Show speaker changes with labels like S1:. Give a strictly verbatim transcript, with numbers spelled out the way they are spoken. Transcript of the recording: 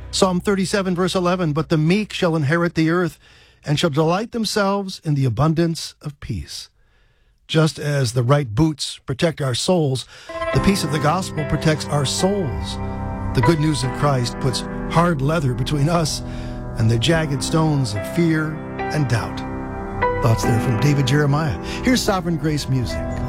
S1: Psalm thirty-seven, verse eleven, but the meek shall inherit the earth and shall delight themselves in the abundance of peace. Just as the right boots protect our souls, the peace of the gospel protects our souls. The good news of Christ puts hard leather between us and the jagged stones of fear and doubt. Thoughts there from David Jeremiah. Here's Sovereign Grace music.